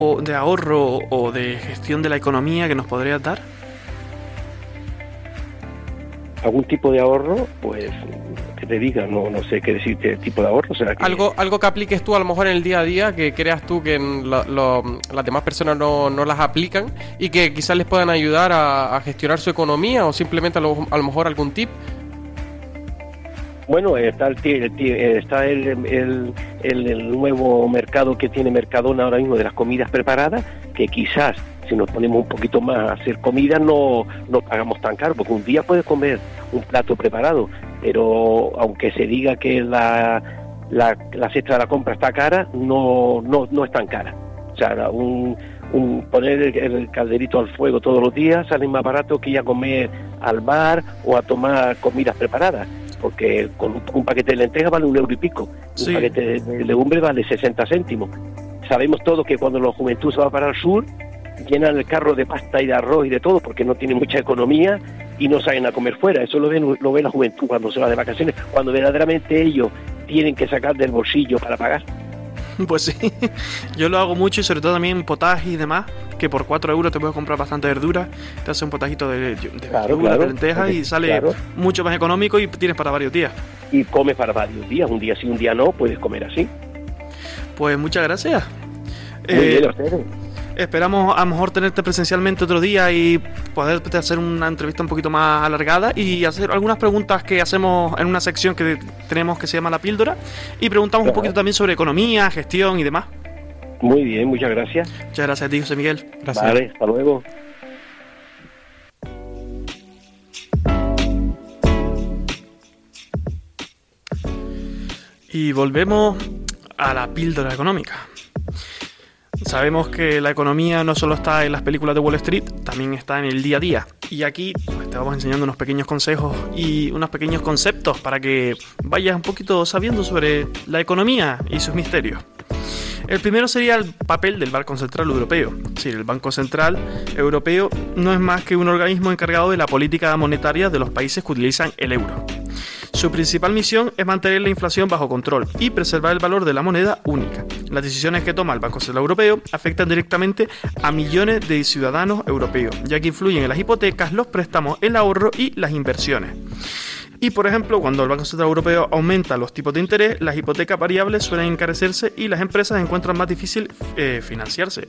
de ahorro o de gestión de la economía que nos podrías dar? ¿Algún tipo de ahorro? Pues, que te diga, no sé qué decirte, tipo de ahorro. ¿Será que... Algo que apliques tú a lo mejor en el día a día, que creas tú que las demás personas no las aplican y que quizás les puedan ayudar a gestionar su economía, o simplemente a lo mejor algún tip. Bueno, está el nuevo mercado que tiene Mercadona ahora mismo de las comidas preparadas, que quizás si nos ponemos un poquito más a hacer comida no pagamos tan caro, porque un día puedes comer un plato preparado, pero aunque se diga que la cesta de la compra está cara, no es tan cara. O sea, poner el calderito al fuego todos los días sale más barato que ir a comer al bar o a tomar comidas preparadas, porque con un paquete de lentejas vale 1 euro y pico, Sí. Un paquete de legumbres vale 60 céntimos. Sabemos todos que cuando la juventud se va para el sur, llenan el carro de pasta y de arroz y de todo, porque no tienen mucha economía y no salen a comer fuera. Eso lo ve la juventud cuando se va de vacaciones, cuando verdaderamente ellos tienen que sacar del bolsillo para pagar. Pues sí, yo lo hago mucho, y sobre todo también potaje y demás, que por 4 euros te puedes comprar bastante verdura, te hace un potajito de verdura, de lentejas, y sale mucho más económico y tienes para varios días. Y comes para varios días, un día sí, un día no, puedes comer así. Pues muchas gracias. Muy bien, a ustedes. Esperamos a lo mejor tenerte presencialmente otro día y poder hacer una entrevista un poquito más alargada y hacer algunas preguntas que hacemos en una sección que tenemos que se llama La Píldora, y preguntamos un poquito también sobre economía, gestión y demás. Muy bien, muchas gracias. Muchas gracias a ti, José Miguel. Gracias. Vale, hasta luego. Y volvemos a la píldora económica. Sabemos que la economía no solo está en las películas de Wall Street, también está en el día a día. Y aquí pues, te vamos enseñando unos pequeños consejos y unos pequeños conceptos para que vayas un poquito sabiendo sobre la economía y sus misterios. El primero sería el papel del Banco Central Europeo. Sí, el Banco Central Europeo no es más que un organismo encargado de la política monetaria de los países que utilizan el euro. Su principal misión es mantener la inflación bajo control y preservar el valor de la moneda única. Las decisiones que toma el Banco Central Europeo afectan directamente a millones de ciudadanos europeos, ya que influyen en las hipotecas, los préstamos, el ahorro y las inversiones. Y, por ejemplo, cuando el Banco Central Europeo aumenta los tipos de interés, las hipotecas variables suelen encarecerse y las empresas encuentran más difícil financiarse.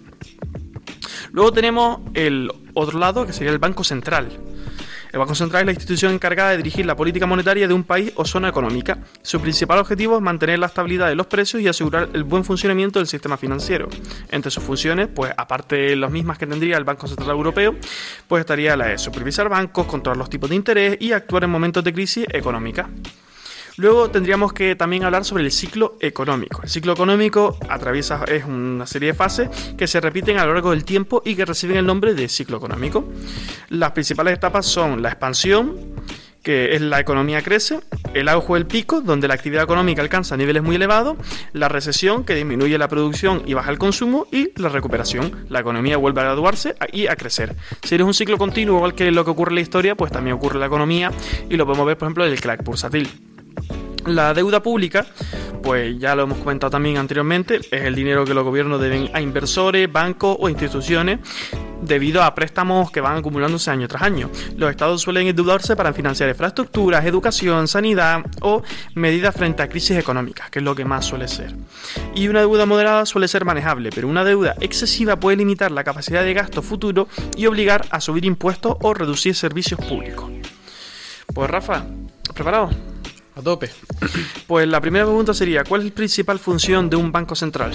Luego tenemos el otro lado, que sería el Banco Central. El Banco Central es la institución encargada de dirigir la política monetaria de un país o zona económica. Su principal objetivo es mantener la estabilidad de los precios y asegurar el buen funcionamiento del sistema financiero. Entre sus funciones, pues aparte de las mismas que tendría el Banco Central Europeo, pues estaría la de supervisar bancos, controlar los tipos de interés y actuar en momentos de crisis económica. Luego tendríamos que también hablar sobre el ciclo económico. El ciclo económico es una serie de fases que se repiten a lo largo del tiempo y que reciben el nombre de ciclo económico. Las principales etapas son la expansión, que es la economía crece, el auge o el pico, donde la actividad económica alcanza niveles muy elevados, la recesión, que disminuye la producción y baja el consumo, y la recuperación, la economía vuelve a graduarse y a crecer. Si eres un ciclo continuo, igual que lo que ocurre en la historia, pues también ocurre en la economía, y lo podemos ver, por ejemplo, en el crack bursátil. La deuda pública, pues ya lo hemos comentado también anteriormente, es el dinero que los gobiernos deben a inversores, bancos o instituciones debido a préstamos que van acumulándose año tras año. Los estados suelen endeudarse para financiar infraestructuras, educación, sanidad o medidas frente a crisis económicas, que es lo que más suele ser. Y una deuda moderada suele ser manejable, pero una deuda excesiva puede limitar la capacidad de gasto futuro y obligar a subir impuestos o reducir servicios públicos. Pues Rafa, ¿preparado? A tope. Pues la primera pregunta sería, ¿cuál es la principal función de un banco central?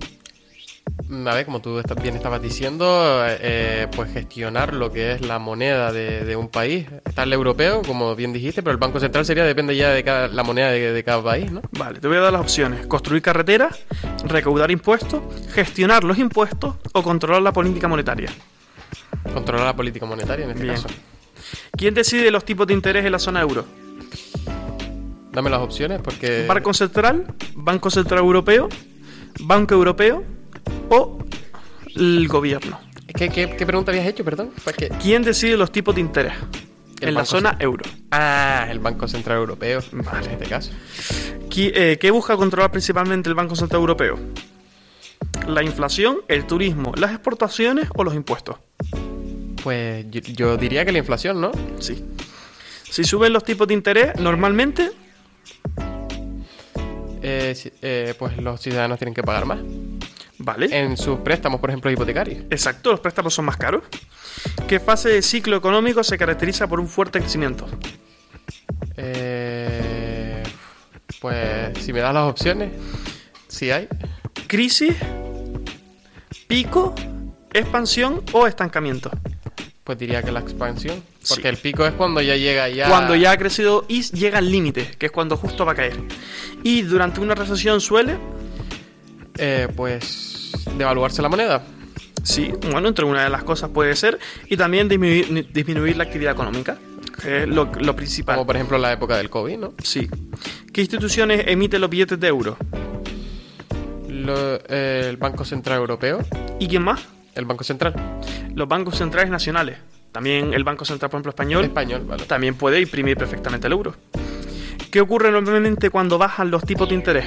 A ver, como tú bien estabas diciendo, pues gestionar lo que es la moneda de un país. Está el europeo, como bien dijiste, pero el Banco Central depende ya de la moneda de cada país, ¿no? Vale, te voy a dar las opciones. Construir carreteras, recaudar impuestos, gestionar los impuestos o controlar la política monetaria. Controlar la política monetaria en este caso. ¿Quién decide los tipos de interés en la zona euro? Dame las opciones porque... Banco Central Europeo, Banco Europeo o el gobierno. ¿Qué pregunta habías hecho, perdón? ¿Quién decide los tipos de interés en la zona euro? El Banco Central Europeo, vale, en este caso. ¿Qué busca controlar principalmente el Banco Central Europeo? ¿La inflación, el turismo, las exportaciones o los impuestos? Pues yo diría que la inflación, ¿no? Sí. Si suben los tipos de interés, normalmente... Pues los ciudadanos tienen que pagar más. Vale. En sus préstamos, por ejemplo, hipotecarios. Exacto, los préstamos son más caros. ¿Qué fase de ciclo económico se caracteriza por un fuerte crecimiento? Pues si me das las opciones, sí hay. ¿Crisis, pico, expansión o estancamiento? Pues diría que la expansión. Porque Sí. el pico es cuando ya llega ya... Cuando ya ha crecido y llega al límite, que es cuando justo va a caer. Y durante una recesión suele... Pues devaluarse la moneda. Sí, bueno, entre una de las cosas puede ser. Y también disminuir la actividad económica, que es lo principal. Como por ejemplo la época del COVID, ¿no? Sí. ¿Qué instituciones emiten los billetes de euro? El Banco Central Europeo. ¿Y quién más? El Banco Central. Los bancos centrales nacionales. También el Banco Central, por ejemplo, español. Español, vale. También puede imprimir perfectamente el euro. ¿Qué ocurre normalmente cuando bajan los tipos de interés?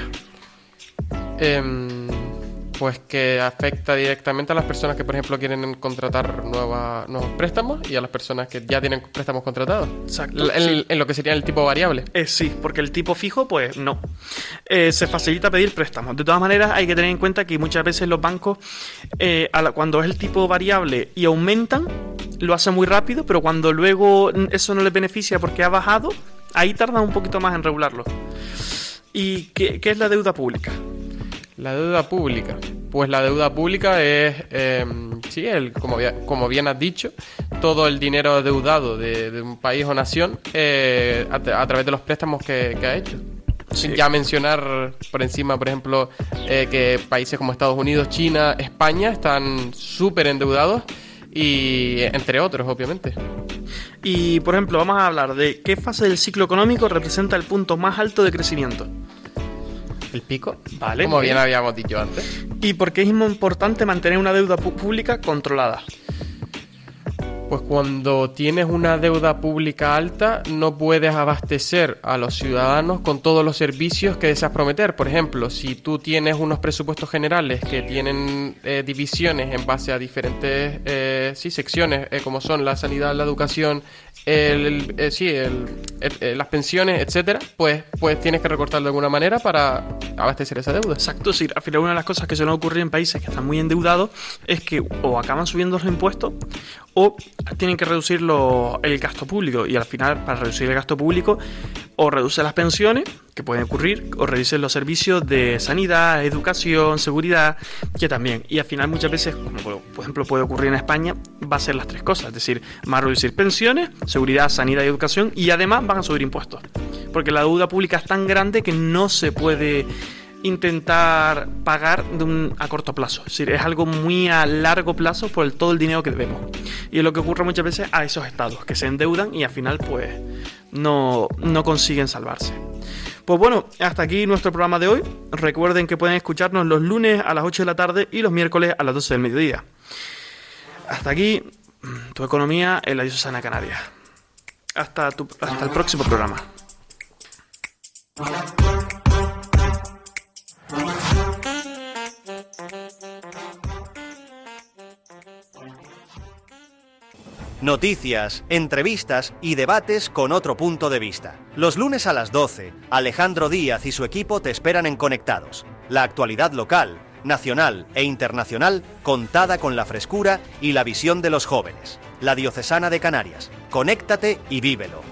Pues que afecta directamente a las personas que, por ejemplo, quieren contratar nuevos préstamos y a las personas que ya tienen préstamos contratados. Exacto. En lo que sería el tipo variable. Sí, porque el tipo fijo, pues no. Se facilita pedir préstamos. De todas maneras, hay que tener en cuenta que muchas veces los bancos, cuando es el tipo variable y aumentan, lo hacen muy rápido, pero cuando luego eso no les beneficia porque ha bajado, ahí tardan un poquito más en regularlo. ¿Y qué es la deuda pública? La deuda pública. Pues la deuda pública es, sí, como bien has dicho, todo el dinero adeudado de un país o nación a través de los préstamos que ha hecho. Sí. Sin ya mencionar por encima, por ejemplo, que países como Estados Unidos, China, España están súper endeudados y entre otros, obviamente. Y, por ejemplo, vamos a hablar de qué fase del ciclo económico representa el punto más alto de crecimiento. ¿El pico? Vale. Como bien habíamos dicho antes. ¿Y por qué es importante mantener una deuda pública controlada? Pues cuando tienes una deuda pública alta, no puedes abastecer a los ciudadanos con todos los servicios que deseas prometer. Por ejemplo, si tú tienes unos presupuestos generales que tienen divisiones en base a diferentes secciones, como son la sanidad, la educación, las pensiones, etcétera, pues tienes que recortar de alguna manera para abastecer esa deuda. Exacto, sí. Al final, una de las cosas que suelen ocurrir en países que están muy endeudados es que o acaban subiendo los impuestos o tienen que reducir el gasto público. Y al final, para reducir el gasto público, o reducen las pensiones, que pueden ocurrir, o reducen los servicios de sanidad, educación, seguridad, que también. Y al final, muchas veces, como por ejemplo puede ocurrir en España, va a ser las tres cosas. Es decir, van a reducir pensiones, seguridad, sanidad y educación, y además van a subir impuestos. Porque la deuda pública es tan grande que no se puede intentar pagar a corto plazo. Es decir, es algo muy a largo plazo por todo el dinero que debemos. Y es lo que ocurre muchas veces a esos estados, que se endeudan y al final pues no consiguen salvarse. Pues bueno, hasta aquí nuestro programa de hoy. Recuerden que pueden escucharnos los lunes a las 8 de la tarde y los miércoles a las 12 del mediodía. Hasta aquí tu economía en la Diocesana Canaria. Hasta el próximo programa. Noticias, entrevistas y debates con otro punto de vista. Los lunes a las 12, Alejandro Díaz y su equipo te esperan en Conectados. La actualidad local, nacional e internacional contada con la frescura y la visión de los jóvenes. La Diocesana de Canarias. Conéctate y vívelo.